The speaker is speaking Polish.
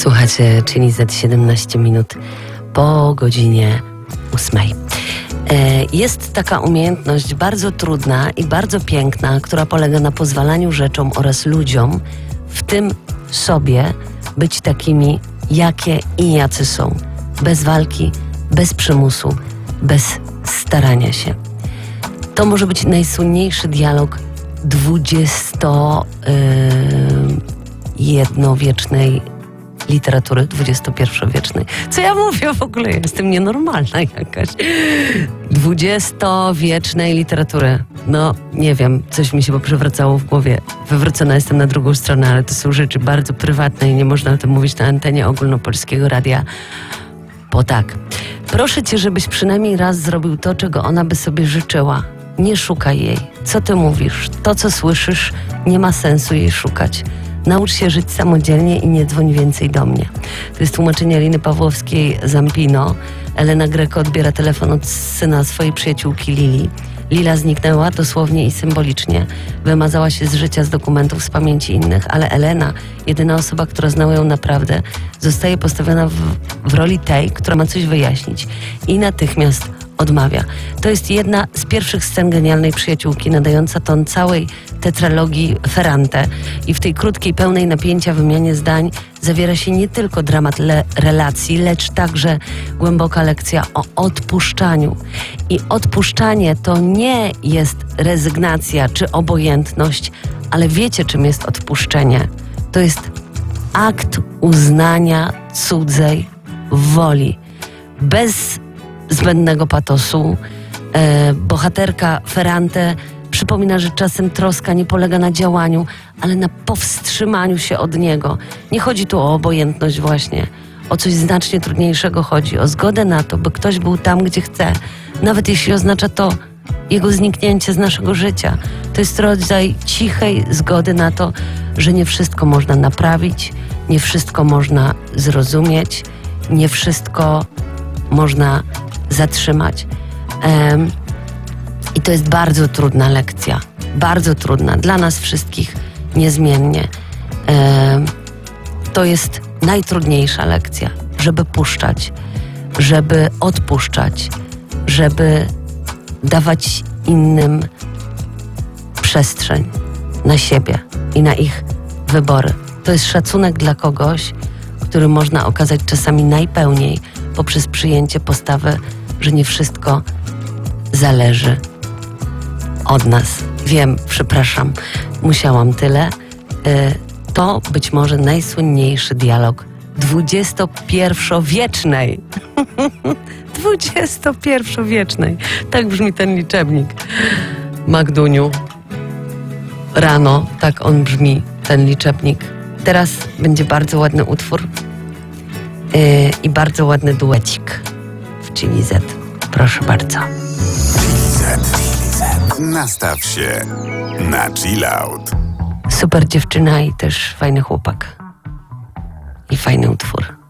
Słuchacie, czyli za 17 minut po godzinie 8. Jest taka umiejętność bardzo trudna i bardzo piękna, która polega na pozwalaniu rzeczom oraz ludziom, w tym sobie, być takimi, jakie i jacy są. Bez walki, bez przymusu, bez starania się. To może być najsłynniejszy dialog XXI-wiecznej literatury, XXI-wiecznej. Co ja mówię w ogóle? Jestem nienormalna jakaś. XX-wiecznej literatury. No, nie wiem, coś mi się poprzewracało w głowie. Wywrócona jestem na drugą stronę, ale to są rzeczy bardzo prywatne i nie można o tym mówić na antenie Ogólnopolskiego Radia. Bo tak, proszę cię, żebyś przynajmniej raz zrobił to, czego ona by sobie życzyła. Nie szukaj jej. Co ty mówisz? To, co słyszysz, nie ma sensu jej szukać. Naucz się żyć samodzielnie i nie dzwoń więcej do mnie. To jest tłumaczenie Aliny Pawłowskiej-Zampino. Elena Greco odbiera telefon od syna swojej przyjaciółki Lili. Lila zniknęła dosłownie i symbolicznie. Wymazała się z życia, z dokumentów, z pamięci innych, ale Elena, jedyna osoba, która znała ją naprawdę, zostaje postawiona w roli tej, która ma coś wyjaśnić. I natychmiast odmawia. To jest jedna z pierwszych scen Genialnej Przyjaciółki, nadająca ton całej tetralogii Ferrante. I w tej krótkiej, pełnej napięcia wymianie zdań zawiera się nie tylko dramat relacji, lecz także głęboka lekcja o odpuszczaniu. I odpuszczanie to nie jest rezygnacja czy obojętność, ale wiecie, czym jest odpuszczenie? To jest akt uznania cudzej woli. Bez zbędnego patosu. Bohaterka Ferrante przypomina, że czasem troska nie polega na działaniu, ale na powstrzymaniu się od niego. Nie chodzi tu o obojętność właśnie. O coś znacznie trudniejszego chodzi. O zgodę na to, by ktoś był tam, gdzie chce. Nawet jeśli oznacza to jego zniknięcie z naszego życia. To jest rodzaj cichej zgody na to, że nie wszystko można naprawić, nie wszystko można zrozumieć, nie wszystko można zatrzymać. I to jest bardzo trudna lekcja. Bardzo trudna. Dla nas wszystkich niezmiennie. To jest najtrudniejsza lekcja. Żeby puszczać, żeby odpuszczać, żeby dawać innym przestrzeń na siebie i na ich wybory. To jest szacunek dla kogoś, który można okazać czasami najpełniej poprzez przyjęcie postawy, że nie wszystko zależy od nas. Wiem, przepraszam, musiałam tyle. To być może najsłynniejszy dialog XXI-wiecznej. XXI-wiecznej. Tak brzmi ten liczebnik. Magduniu. Rano, tak on brzmi, ten liczebnik. Teraz będzie bardzo ładny utwór i bardzo ładny duecik w Chili Z. Proszę bardzo. Chili Z. Nastaw się na chill out. Super dziewczyna i też fajny chłopak. I fajny utwór.